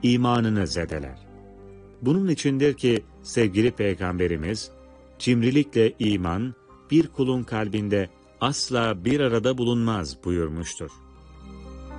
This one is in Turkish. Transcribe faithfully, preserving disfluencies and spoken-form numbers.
imanını zedeler. Bunun içindir ki sevgili Peygamberimiz, cimrilikle iman, bir kulun kalbinde asla bir arada bulunmaz buyurmuştur.